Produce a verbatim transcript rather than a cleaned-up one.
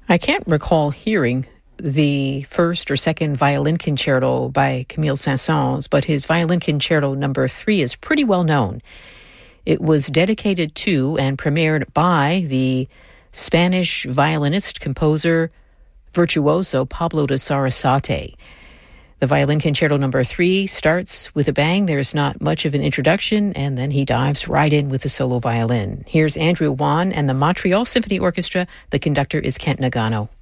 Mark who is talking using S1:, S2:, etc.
S1: I can't recall hearing the first or second violin concerto by Camille Saint-Saëns, but his violin concerto number three is pretty well known. It was dedicated to and premiered by the Spanish violinist, composer, virtuoso Pablo de Sarasate. The violin concerto number three starts with a bang. There's not much of an introduction, and then he dives right in with the solo violin. Here's Andrew Wan and the Montreal Symphony Orchestra. The conductor is Kent Nagano.